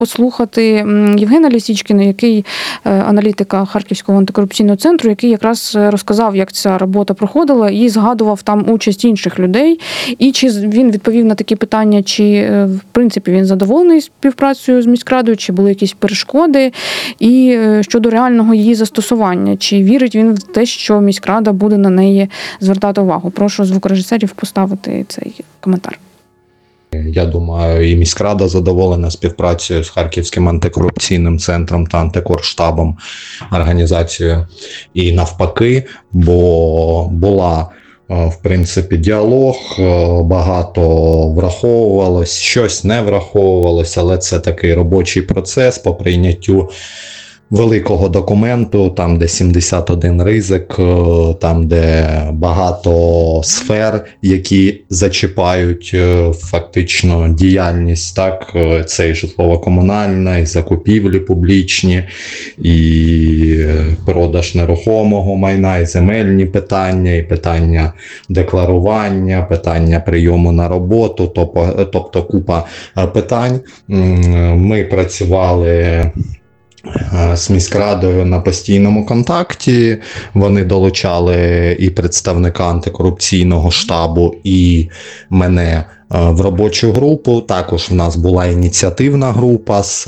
послухати Євгена Лісічкіна, який аналітика Харківського антикорупційного центру, який якраз розказав, як ця робота проходила, і згадував там участь інших людей. І чи він відповів на такі питання, чи в принципі він задоволений співпрацею з міськрадою, чи були якісь перешкоди, і щодо реального її застосування, чи вірить він в те, що міськрада буде на неї звертати увагу. Прошу звукорежисерів поставити цей коментар. Я думаю, і міськрада задоволена співпрацею з Харківським антикорупційним центром та антикорштабом, організацією, і навпаки, бо була, в принципі, діалог, багато враховувалось, щось не враховувалось, але це такий робочий процес по прийняттю великого документу, там, де 71 ризик, там, де багато сфер, які зачіпають фактично діяльність, так, це і житлово-комунальна, і закупівлі публічні, і продаж нерухомого майна, і земельні питання, і питання декларування, питання прийому на роботу, тобто купа питань. Ми працювали з міськрадою на постійному контакті, вони долучали і представника антикорупційного штабу, і мене в робочу групу. Також в нас була ініціативна група з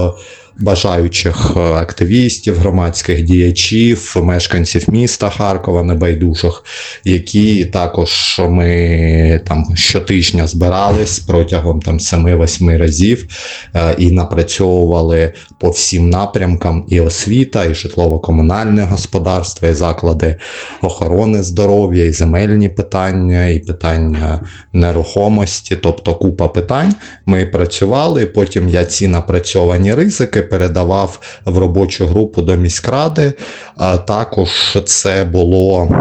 бажаючих активістів, громадських діячів, мешканців міста Харкова, небайдужих, які також ми там щотижня збирались протягом 7-8 разів і напрацьовували по всім напрямкам: і освіта, і житлово-комунальне господарство, і заклади охорони здоров'я, і земельні питання, і питання нерухомості, тобто купа питань. Ми працювали, потім я ці напрацьовані ризики передавав в робочу групу до міськради. Також це було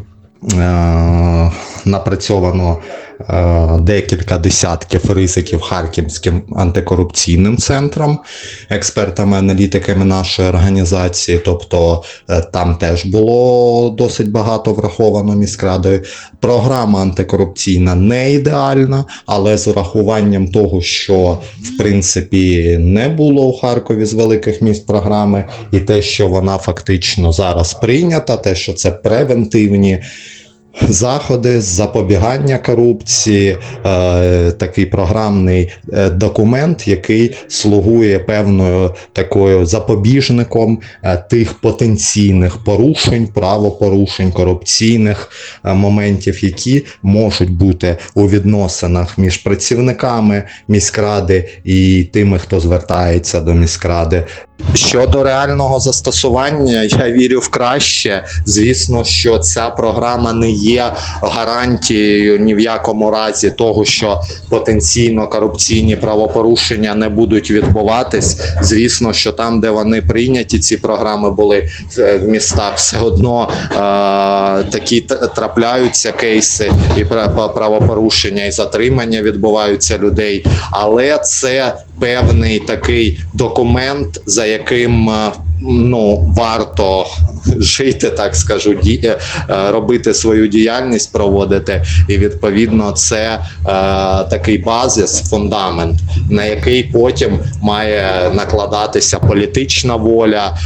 напрацьовано декілька десятків ризиків Харківським антикорупційним центром, експертами-аналітиками нашої організації, тобто там теж було досить багато враховано міськрадою. Програма антикорупційна не ідеальна, але з урахуванням того, що в принципі не було у Харкові з великих міст програми, і те, що вона фактично зараз прийнята, те, що це превентивні заходи з запобігання корупції, такий програмний документ, який слугує певною такою запобіжником тих потенційних порушень, правопорушень, корупційних моментів, які можуть бути у відносинах між працівниками міськради і тими, хто звертається до міськради. Щодо реального застосування, я вірю в краще. Звісно, що ця програма не є гарантією ні в якому разі того, що потенційно корупційні правопорушення не будуть відбуватись. Звісно, що там, де вони прийняті, ці програми були в містах, все одно такі трапляються кейси і правопорушення, і затримання відбуваються людей. Але це певний такий документ, за яким варто жити, так скажу, робити свою діяльність, проводити. І відповідно це такий базис, фундамент, на який потім має накладатися політична воля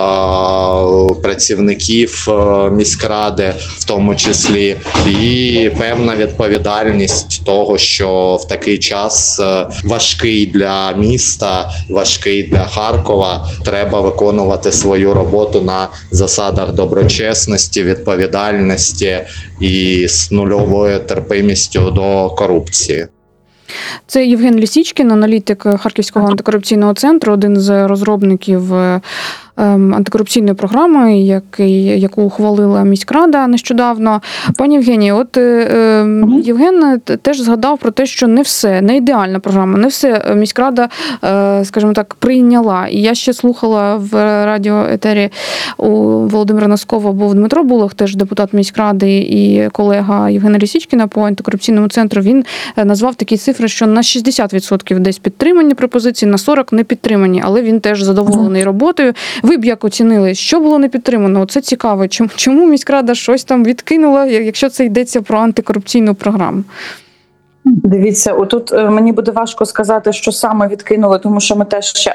працівників міськради, в тому числі, і певна відповідальність того, що в такий час важкий для міста, важкий для Харкова, треба виконувати свою роботу на засадах доброчесності, відповідальності і з нульовою терпимістю до корупції. Це Євген Лісічкін, аналітик Харківського антикорупційного центру, один з розробників антикорупційної програми, яку ухвалила міськрада нещодавно. Пані Євгенії, от Євген теж згадав про те, що не ідеальна програма, не все міськрада, скажімо так, прийняла. І я ще слухала в радіоетері у Володимира Носкова, був Дмитро Булах, теж депутат міськради і колега Євгена Лісічкіна по антикорупційному центру. Він назвав такі цифри, що на 60% десь підтримані пропозиції, на 40% не підтримані, але він теж задоволений роботою. Ви б як оцінили, що було не підтримано? Це цікаво. Чому міськрада щось там відкинула, якщо це йдеться про антикорупційну програму? Дивіться, отут мені буде важко сказати, що саме відкинули, тому що ми теж ще